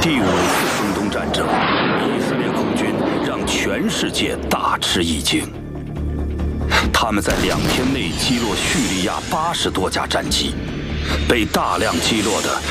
第5次中东战争，以色列空军让全世界大吃一惊。他们在2天内击落叙利亚80多架战机，被大量击落的